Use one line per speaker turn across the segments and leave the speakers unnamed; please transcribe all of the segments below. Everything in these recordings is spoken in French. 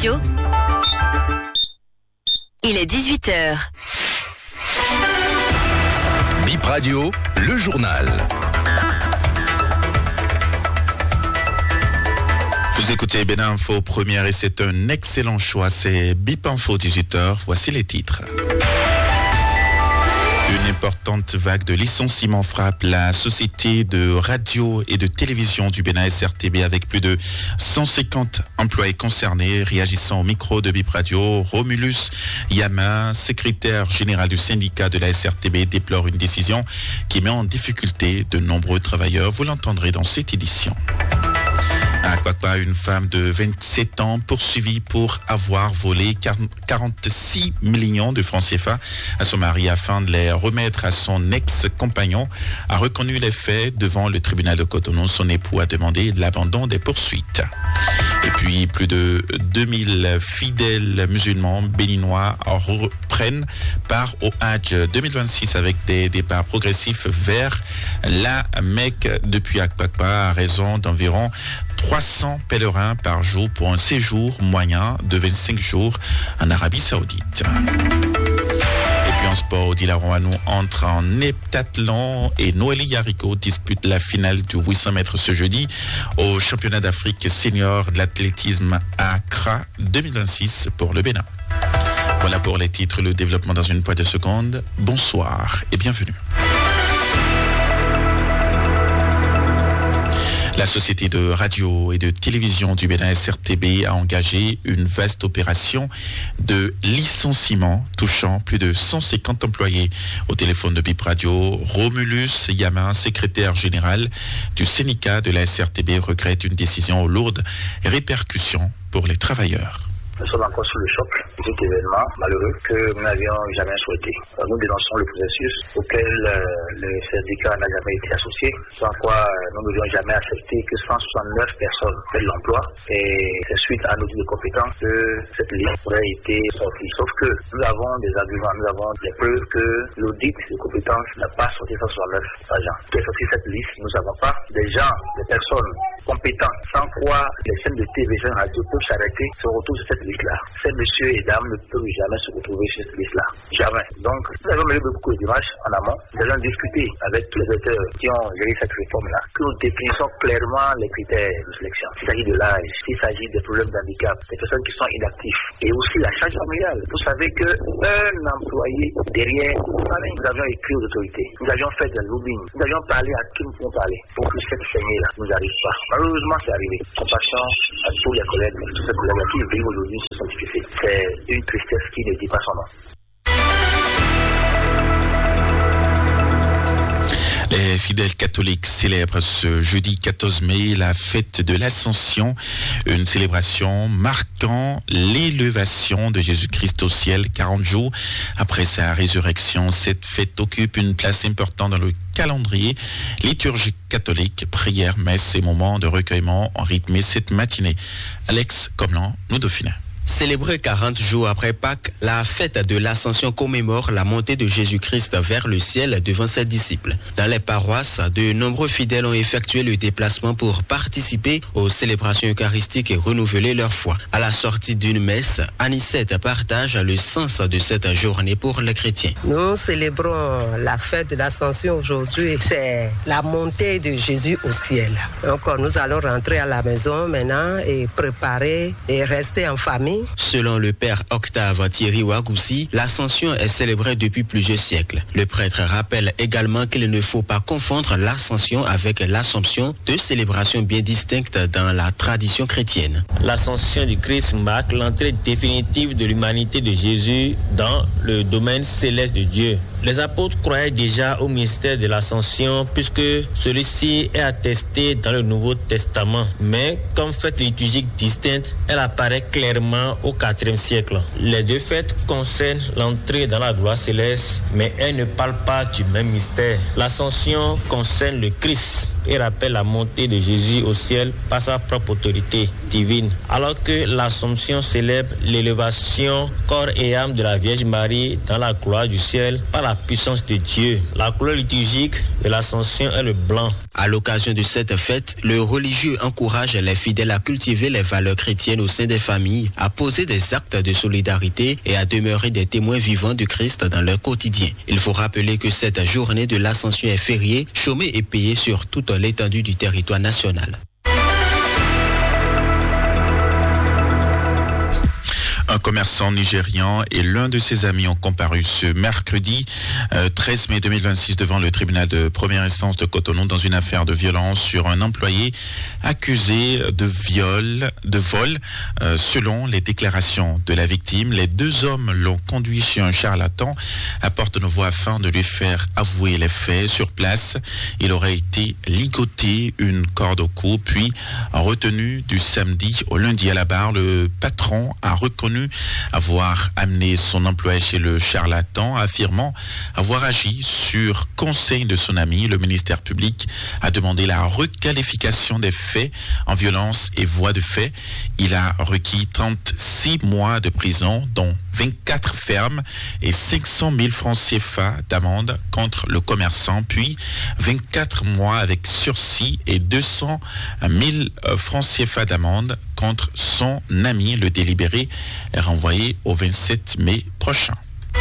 Radio. Il est 18h.
Bip Radio, le journal. Vous écoutez Bénin Info première et c'est un excellent choix. C'est Bip Info 18h. Voici les titres. Une importante vague de licenciements frappe la société de radio et de télévision du Bénin SRTB avec plus de 150 employés concernés. Réagissant au micro de Bip Radio, Romulus Yama, secrétaire général du syndicat de la SRTB, déplore une décision qui met en difficulté de nombreux travailleurs. Vous l'entendrez dans cette édition. À Kwakwa, une femme de 27 ans poursuivie pour avoir volé 46 millions de francs CFA à son mari afin de les remettre à son ex-compagnon, a reconnu les faits devant le tribunal de Cotonou. Son époux a demandé l'abandon des poursuites. Et puis, plus de 2000 fidèles musulmans béninois reprennent part au Hajj 2026 avec des départs progressifs vers la Mecque depuis Akpakpa à raison d'environ 300 pèlerins par jour pour un séjour moyen de 25 jours en Arabie Saoudite. Et puis en sport, Odila Roanou entre en heptathlon et Noélie Yariko dispute la finale du 800 mètres ce jeudi au championnat d'Afrique senior de l'athlétisme à Accra 2026 pour le Bénin. Voilà pour les titres, le développement dans une poignée de secondes. Bonsoir et bienvenue. La société de radio et de télévision du Bénin SRTB a engagé une vaste opération de licenciement touchant plus de 150 employés. Au téléphone de Bip Radio, Romulus Yama, secrétaire général du syndicat de la SRTB, regrette une décision aux lourdes répercussions pour les travailleurs.
Nous sommes encore sous le choc de cet événement malheureux que nous n'avions jamais souhaité. Nous dénonçons le processus auquel le syndicat n'a jamais été associé, sans quoi nous ne devions jamais accepter que 169 personnes prennent l'emploi. Et c'est suite à nos de compétences que cette liste aurait été sortie. Sauf que nous avons des arguments, nous avons des preuves que l'audit de compétences n'a pas sorti 169 agents. Qui a sorti cette liste, nous n'avons pas des gens, des personnes compétentes, sans quoi les chaînes de télévision et radio peuvent s'arrêter, se retrouvent sur cette liste-là. Ces messieurs et dames ne peuvent jamais se retrouver sur cette liste-là. Jamais. Donc, nous avons mené beaucoup de démarches en amont. Nous allons discuter avec tous les acteurs qui ont géré cette réforme-là, que nous définissons clairement les critères de sélection. S'il s'agit de l'âge, s'il s'agit des problèmes d'handicap, des personnes qui sont inactives, et aussi la charge familiale. Vous savez qu'un employé derrière, nous avions écrit aux autorités, nous avions fait des lobbying, nous avions parlé à qui nous pouvons parler pour que cette saignée-là ne nous arrive pas. Malheureusement, c'est arrivé. Compassion à tous les collègues, tous ces collègues qui vivent aujourd'hui se sont difficiles. C'est une tristesse qui ne dit pas son nom.
Les fidèles catholiques célèbrent ce jeudi 14 mai la fête de l'Ascension, une célébration marquant l'élévation de Jésus-Christ au ciel 40 jours après sa résurrection. Cette fête occupe une place importante dans le calendrier liturgique catholique. Prières, messes et moments de recueillement ont rythmé cette matinée. Alex Comlan, nous Dauphiné.
Célébrée 40 jours après Pâques, la fête de l'Ascension commémore la montée de Jésus-Christ vers le ciel devant ses disciples. Dans les paroisses, de nombreux fidèles ont effectué le déplacement pour participer aux célébrations eucharistiques et renouveler leur foi. À la sortie d'une messe, Anicette partage le sens de cette journée pour les chrétiens.
Nous célébrons la fête de l'Ascension aujourd'hui. C'est la montée de Jésus au ciel. Donc nous allons rentrer à la maison maintenant et préparer et rester en famille.
Selon le père Octave Thierry Wagoussi, l'Ascension est célébrée depuis plusieurs siècles. Le prêtre rappelle également qu'il ne faut pas confondre l'Ascension avec l'Assomption, deux célébrations bien distinctes dans la tradition chrétienne.
L'Ascension du Christ marque l'entrée définitive de l'humanité de Jésus dans le domaine céleste de Dieu. Les apôtres croyaient déjà au mystère de l'Ascension puisque celui-ci est attesté dans le Nouveau Testament. Mais comme fête liturgique distincte, elle apparaît clairement au IVe siècle. Les deux fêtes concernent l'entrée dans la gloire céleste, mais elles ne parlent pas du même mystère. L'Ascension concerne le Christ. et rappelle la montée de Jésus au ciel par sa propre autorité divine. Alors que l'Assomption célèbre l'élévation corps et âme de la Vierge Marie dans la gloire du ciel par la puissance de Dieu. La couleur liturgique de l'Ascension est le blanc.
À l'occasion de cette fête, le religieux encourage les fidèles à cultiver les valeurs chrétiennes au sein des familles, à poser des actes de solidarité et à demeurer des témoins vivants du Christ dans leur quotidien. Il faut rappeler que cette journée de l'Ascension est fériée, chômée et payée sur toute l'étendue du territoire national.
Un commerçant nigérian et l'un de ses amis ont comparu ce mercredi 13 mai 2026 devant le tribunal de première instance de Cotonou dans une affaire de violence sur un employé accusé de vol. Selon les déclarations de la victime, les deux hommes l'ont conduit chez un charlatan à Porte-Nouveau afin de lui faire avouer les faits. Sur place, il aurait été ligoté, une corde au cou, puis retenu du samedi au lundi à la barre. Le patron a reconnu avoir amené son employé chez le charlatan, affirmant avoir agi sur conseil de son ami. Le ministère public a demandé la requalification des faits en violence et voie de fait. Il a requis 36 mois de prison, dont 24 fermes et 500 000 francs CFA d'amende contre le commerçant, puis 24 mois avec sursis et 200 000 francs CFA d'amende contre son ami. Le délibéré est renvoyé au 27 mai prochain.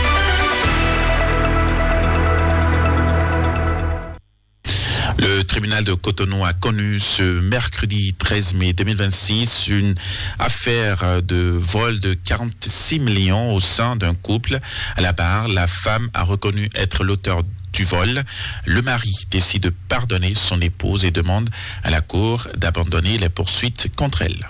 Le tribunal de Cotonou a connu ce mercredi 13 mai 2026 une affaire de vol de 46 millions au sein d'un couple. À la barre, la femme a reconnu être l'auteur du vol. Le mari décide de pardonner son épouse et demande à la cour d'abandonner les poursuites contre elle.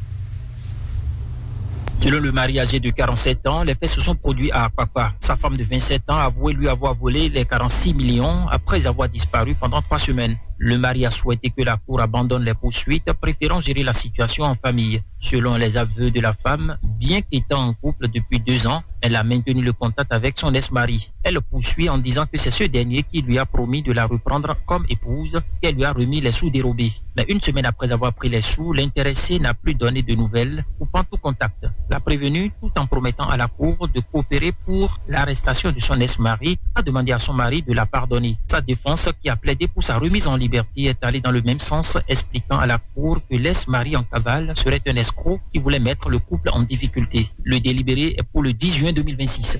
Selon le mari âgé de 47 ans, les faits se sont produits à Akpakpa. Sa femme de 27 ans a avoué lui avoir volé les 46 millions après avoir disparu pendant 3 semaines. Le mari a souhaité que la cour abandonne les poursuites, préférant gérer la situation en famille. Selon les aveux de la femme, bien qu'étant en couple depuis 2 ans, elle a maintenu le contact avec son ex-mari. Elle le poursuit en disant que c'est ce dernier qui lui a promis de la reprendre comme épouse et elle lui a remis les sous dérobés. Mais 1 semaine après avoir pris les sous, l'intéressé n'a plus donné de nouvelles, coupant tout contact. La prévenue, tout en promettant à la cour de coopérer pour l'arrestation de son ex-mari, a demandé à son mari de la pardonner. Sa défense, qui a plaidé pour sa remise en liberté, est allée dans le même sens, expliquant à la cour que l'ex-mari en cavale serait un escroc qui voulait mettre le couple en difficulté. Le délibéré est pour le 10 juin 2026.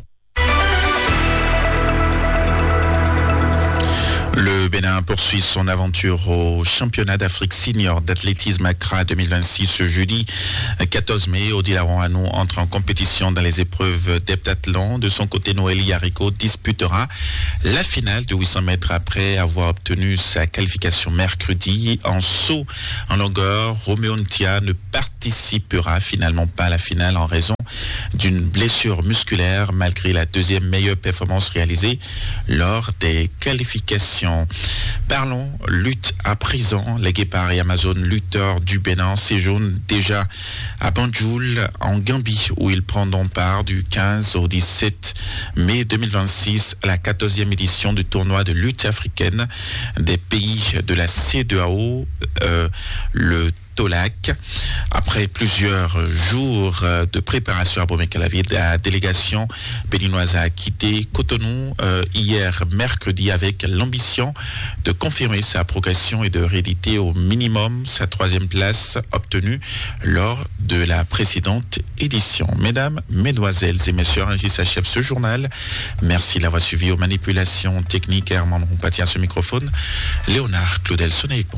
Le Bénin poursuit son aventure au championnat d'Afrique senior d'athlétisme Accra 2026 ce jeudi 14 mai. Odile Aron-Hanou entre en compétition dans les épreuves d'heptathlon. De son côté, Noélie Haricot disputera la finale de 800 mètres après avoir obtenu sa qualification mercredi. En saut en longueur, Roméo Ntia ne participera finalement pas à la finale en raison d'une blessure musculaire malgré la deuxième meilleure performance réalisée lors des qualifications. Parlons lutte à présent. Les Guépards et Amazon lutteurs du Bénin séjournent déjà à Banjul en Gambie où ils prendront part du 15 au 17 mai 2026 à la 14e édition du tournoi de lutte africaine des pays de la C2AO, le Tolac. Après plusieurs jours de préparation à Bromé-Calavier, la délégation béninoise a quitté Cotonou hier mercredi avec l'ambition de confirmer sa progression et de rééditer au minimum sa 3e place obtenue lors de la précédente édition. Mesdames, Mesdemoiselles et Messieurs, ainsi s'achève ce journal. Merci de l'avoir suivi aux manipulations techniques. Herman Rompati à ce microphone. Léonard Claudel Soneiko.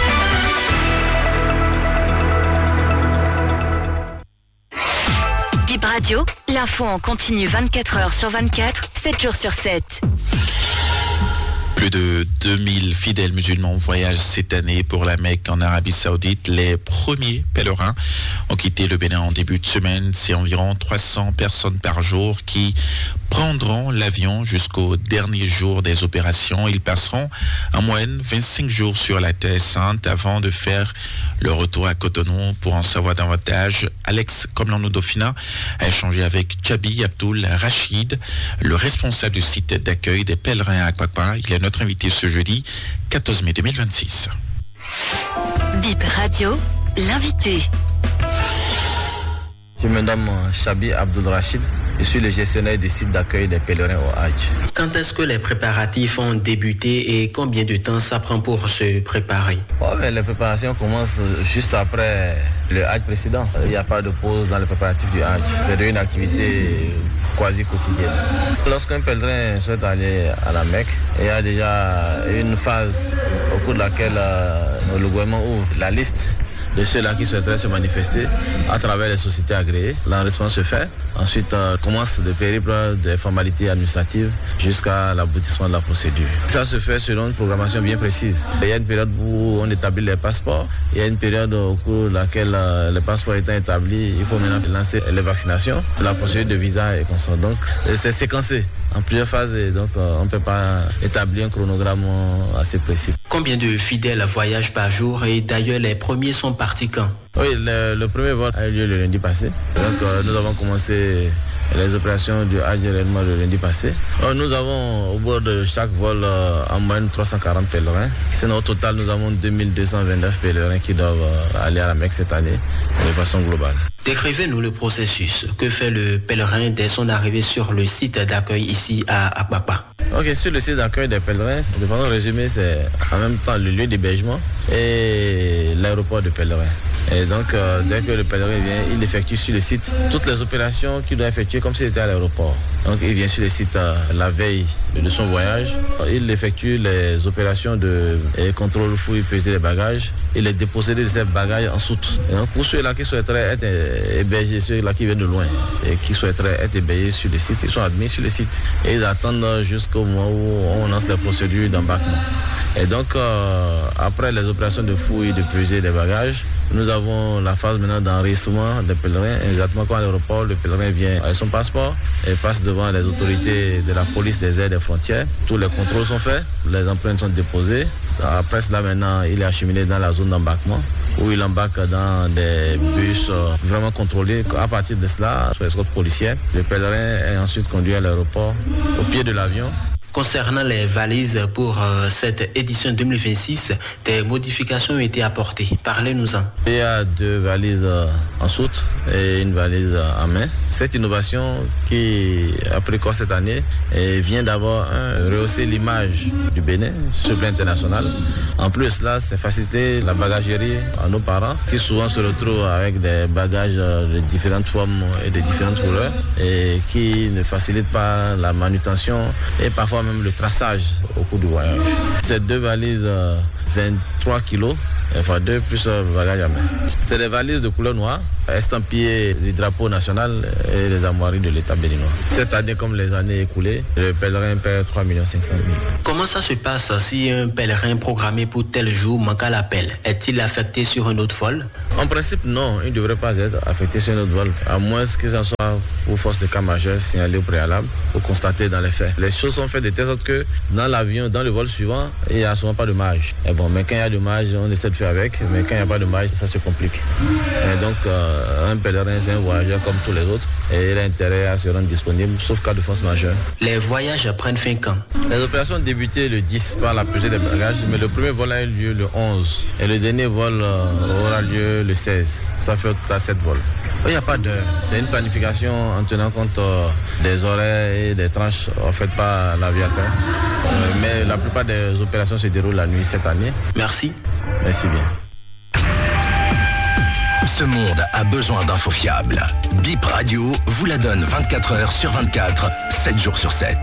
Bip Radio, l'info en continu 24 heures sur 24, 7 jours sur 7.
Plus de 2000 fidèles musulmans voyagent cette année pour la Mecque en Arabie Saoudite. Les premiers pèlerins ont quitté le Bénin en début de semaine. C'est environ 300 personnes par jour qui prendront l'avion jusqu'au dernier jour des opérations. Ils passeront en moyenne 25 jours sur la Terre Sainte avant de faire le retour à Cotonou. Pour en savoir davantage, Alex Komlano-Dauphina a échangé avec Tchabi Abdul Rachid, le responsable du site d'accueil des pèlerins à Akpakpa. Il est notre notre invité ce jeudi 14 mai 2026.
Bip Radio, l'invité.
Je me nomme Chabi Abdul Rachid. Je suis le gestionnaire du site d'accueil des pèlerins au Hajj.
Quand est-ce que les préparatifs ont débuté et combien de temps ça prend pour se préparer?
Les préparations commencent juste après le Hajj précédent. Il n'y a pas de pause dans les préparatifs du Hajj. C'est une activité quasi quotidienne. Lorsqu'un pèlerin souhaite aller à la Mecque, il y a déjà une phase au cours de laquelle le gouvernement ouvre la liste de ceux-là qui souhaiteraient se manifester à travers les sociétés agréées. L'enregistrement se fait. Ensuite, commence le périple des formalités administratives jusqu'à l'aboutissement de la procédure. Ça se fait selon une programmation bien précise. Il y a une période où on établit les passeports. Il y a une période au cours de laquelle les passeports étant établis, il faut maintenant lancer les vaccinations. La procédure de visa est constante. Donc, c'est séquencé en plusieurs phases et donc on ne peut pas établir un chronogramme assez précis.
Combien de fidèles voyagent par jour et d'ailleurs les premiers sont partis quand?
Oui, le premier vol a eu lieu le lundi passé. Donc nous avons commencé les opérations du Hajj réellement le lundi passé. Nous avons au bord de chaque vol en moyenne 340 pèlerins. Sinon au total nous avons 2229 pèlerins qui doivent aller à la Mecque cette année de façon globale.
Décrivez-nous le processus. Que fait le pèlerin dès son arrivée sur le site d'accueil ici à Apapa?
Ok, sur le site d'accueil des pèlerins, de façon résumée, c'est en même temps le lieu d'hébergement et l'aéroport de pèlerins. Et donc, dès que le pèlerin vient, il effectue sur le site toutes les opérations qu'il doit effectuer comme s'il était à l'aéroport. Donc, il vient sur le site la veille de son voyage. Il effectue les opérations de contrôle, fouille, peser les bagages et les déposer de ces bagages en soute. Et donc, pour ceux-là qui souhaiteraient être hébergés, ceux-là qui viennent de loin et qui souhaiteraient être hébergés sur le site, ils sont admis sur le site. Et ils attendent jusqu'au moment où on lance la procédure d'embarquement. Et donc, après les opérations de fouille et de peser des bagages, nous avons la phase maintenant d'enregistrement des pèlerins. Exactement comme à l'aéroport, le pèlerin vient avec son passeport et passe devant les autorités de la police des airs des frontières. Tous les contrôles sont faits, les empreintes sont déposées. Après cela, maintenant, il est acheminé dans la zone d'embarquement où il embarque dans des bus vraiment contrôlés. À partir de cela, sur l'escorte policière, le pèlerin est ensuite conduit à l'aéroport, au pied de l'avion.
Concernant les valises pour cette édition 2026, des modifications ont été apportées. Parlez-nous-en.
Il y a 2 valises en soute et une valise en main. Cette innovation qui a pris corps cette année vient d'abord rehausser l'image du Bénin sur le plan international. En plus, là, c'est faciliter la bagagerie à nos parents qui souvent se retrouvent avec des bagages de différentes formes et de différentes couleurs et qui ne facilitent pas la manutention et parfois même le traçage au cours du voyage. Ces 2 valises 23 kilos, enfin 2 plus bagages à main. C'est des valises de couleur noire, estampillées du drapeau national et les armoiries de l'État béninois. Cette année, comme les années écoulées, le pèlerin perd 3 500 000.
Comment ça se passe si un pèlerin programmé pour tel jour manque à l'appel? Est-il affecté sur un autre vol?
En principe, non, il ne devrait pas être affecté sur un autre vol, à moins qu'ils en soient aux forces de cas majeures signalées au préalable ou constatées dans les faits. Les choses sont faites de telle sorte que dans l'avion, dans le vol suivant, il n'y a souvent pas de marge. Et bon, mais quand il y a de marge, on essaie de faire avec, mais quand il n'y a pas de marge, ça se complique. Et donc, un pèlerin, c'est un voyageur comme tous les autres, et il a intérêt à se rendre disponible, sauf cas de force majeure.
Les voyages prennent fin quand?
Les opérations ont débuté le 10 par la pesée des bagages, mais le premier vol a eu lieu le 11, et le dernier vol aura lieu le 16. Ça fait au total 7 vols. Il n'y a pas d'heure. C'est une planification en tenant compte des horaires et des tranches faites par l'aviateur. Mais la plupart des opérations se déroulent la nuit cette année.
Merci.
Merci bien.
Ce monde a besoin d'infos fiables. Bip Radio vous la donne 24 heures sur 24, 7 jours sur 7.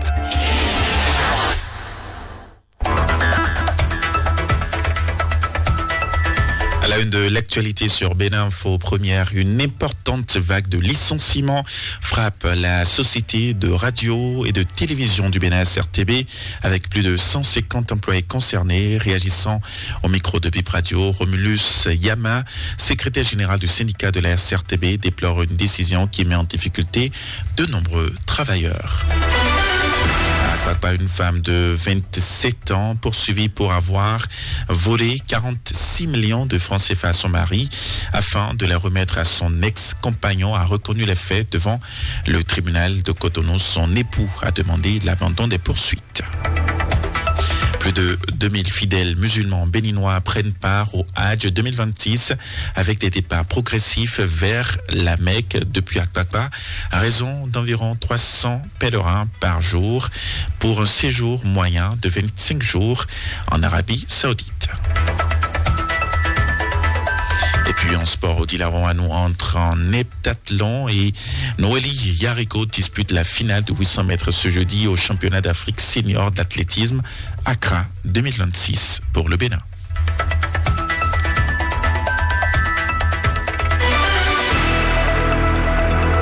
À la une de l'actualité sur Bénin Info Première, une importante vague de licenciements frappe la société de radio et de télévision du Bénin SRTB avec plus de 150 employés concernés. Réagissant au micro de Bip Radio, Romulus Yama, secrétaire général du syndicat de la SRTB, déplore une décision qui met en difficulté de nombreux travailleurs. Une femme de 27 ans poursuivie pour avoir volé 46 millions de francs CFA à son mari afin de les remettre à son ex-compagnon, a reconnu les faits devant le tribunal de Cotonou. Son époux a demandé l'abandon des poursuites. Plus de 2000 fidèles musulmans béninois prennent part au Hajj 2026 avec des départs progressifs vers la Mecque depuis Apapa à raison d'environ 300 pèlerins par jour pour un séjour moyen de 25 jours en Arabie Saoudite. Et puis en sport, Odile Aroanou entre en heptathlon et Noélie Yariko dispute la finale de 800 mètres ce jeudi au championnat d'Afrique senior d'athlétisme Accra 2026 pour le Bénin.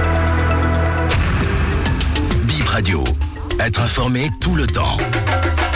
Bip Radio. Être informé tout le temps.